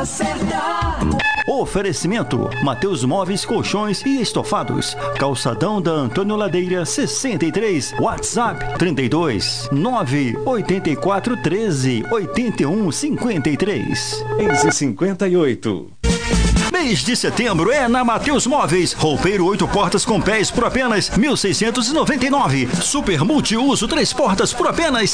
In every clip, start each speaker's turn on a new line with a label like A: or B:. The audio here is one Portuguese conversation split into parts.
A: hora certa.
B: Oferecimento: Mateus Móveis, Colchões e Estofados. Calçadão da Antônio Ladeira 63. WhatsApp 32 984 13 81 53.
C: 6h58.
B: Mês de setembro é na Mateus Móveis. Roupeiro 8 portas com pés por apenas 1.699. Super multiuso 3 portas por apenas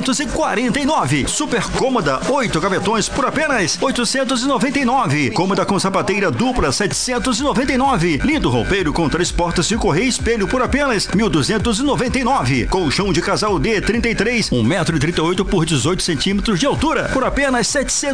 B: 749. Super cômoda 8 gavetões por apenas 899. Cômoda com sapateira dupla 799. Lindo roupeiro com 3 portas de correia e espelho por apenas 1.299. Colchão de casal D 33, 1,38 m por 18 cm de altura por apenas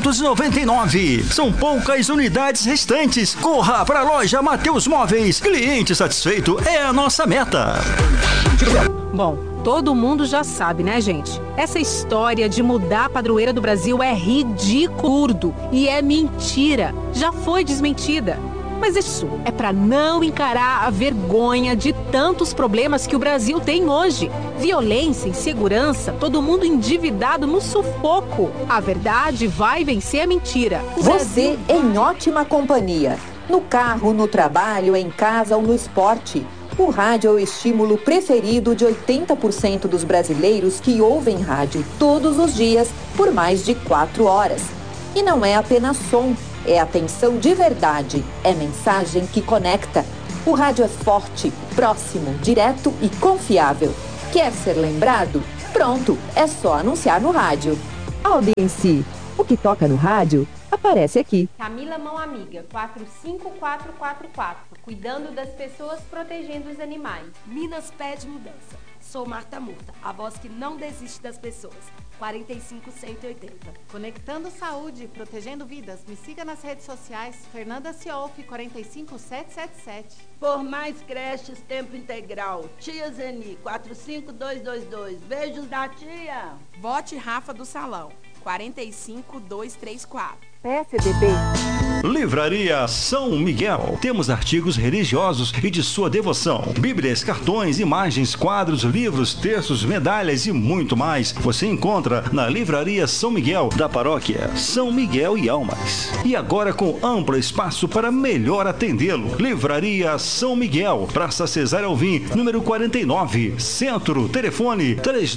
B: 799. São poucas unidades restantes. Corra para a loja Mateus Móveis. Cliente satisfeito é a nossa meta.
D: Bom, todo mundo já sabe, né, gente? Essa história de mudar a padroeira do Brasil é ridículo e é mentira. Já foi desmentida. Mas isso é para não encarar a vergonha de tantos problemas que o Brasil tem hoje. Violência, insegurança, todo mundo endividado no sufoco. A verdade vai vencer a mentira.
E: Você em ótima companhia. No carro, no trabalho, em casa ou no esporte. O rádio é o estímulo preferido de 80% dos brasileiros que ouvem rádio todos os dias por mais de 4 horas. E não é apenas som. É atenção de verdade, é mensagem que conecta. O rádio é forte, próximo, direto e confiável. Quer ser lembrado? Pronto, é só anunciar no rádio.
F: Audiência, o que toca no rádio aparece aqui.
G: Camila Mão Amiga, 45444, cuidando das pessoas, protegendo os animais.
H: Minas pede mudança. Sou Marta Murta, a voz que não desiste das pessoas. 45180.
I: Conectando saúde, protegendo vidas. Me siga nas redes sociais. Fernanda Ciolfi, 45777.
J: Por mais creches, tempo integral. Tia Zeni, 45222. Beijos da tia.
K: Vote Rafa do Salão, 45234.
F: PSDB.
B: Livraria São Miguel. Temos artigos religiosos e de sua devoção. Bíblias, cartões, imagens, quadros, livros, textos, medalhas e muito mais. Você encontra na Livraria São Miguel, da paróquia São Miguel e Almas. E agora com amplo espaço para melhor atendê-lo. Livraria São Miguel, Praça Cesário Alvim, número 49, Centro. Telefone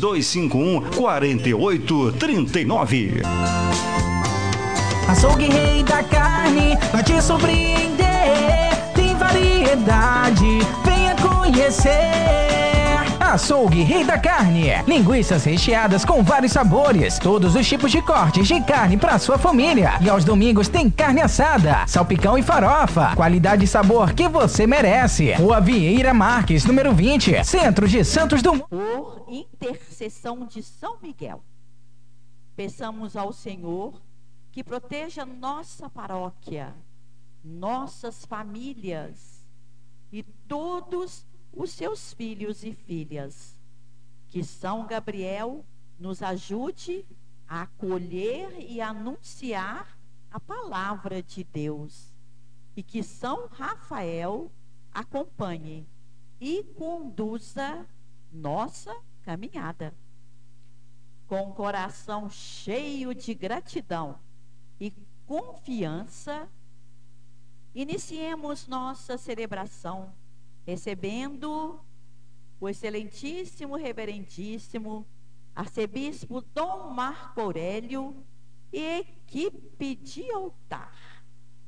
B: 3251-4839.
L: Açougue Rei da Carne vai te surpreender. Tem variedade, venha conhecer. Açougue Rei da Carne. Linguiças recheadas com vários sabores. Todos os tipos de cortes de carne para sua família. E aos domingos tem carne assada, salpicão e farofa. Qualidade e sabor que você merece. Rua Vieira Marques, número 20, Centro de Santos Dumont.
M: Por intercessão de São Miguel, peçamos ao Senhor que proteja nossa paróquia, nossas famílias e todos os seus filhos e filhas. Que São Gabriel nos ajude a acolher e anunciar a palavra de Deus. E que São Rafael acompanhe e conduza nossa caminhada. Com o coração cheio de gratidão e confiança, iniciemos nossa celebração, recebendo o excelentíssimo, reverendíssimo arcebispo Dom Marco Aurélio e equipe de altar.